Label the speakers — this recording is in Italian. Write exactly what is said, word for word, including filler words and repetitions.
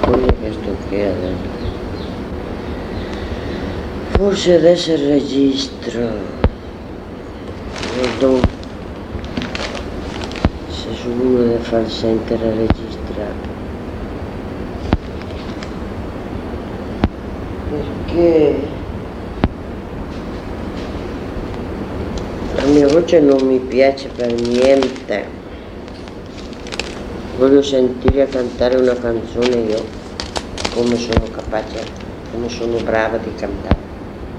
Speaker 1: Quindi questo qui adesso. Forse adesso il registro. Vedo se su uno deve far sentire registrare. Perché la mia voce non mi piace per niente. Voglio sentire cantare una canzone io, come sono capace, come sono brava di cantare.